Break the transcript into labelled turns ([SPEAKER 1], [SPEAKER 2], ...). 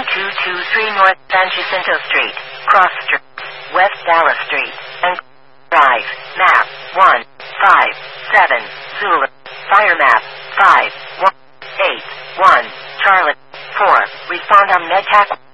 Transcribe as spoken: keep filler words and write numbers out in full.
[SPEAKER 1] two two three North San Jacinto Street, Cross Street, West Dallas Street, and Drive. Map one five seven Zulu. Fire map five one eight one Charlotte four. Respond on MedTac.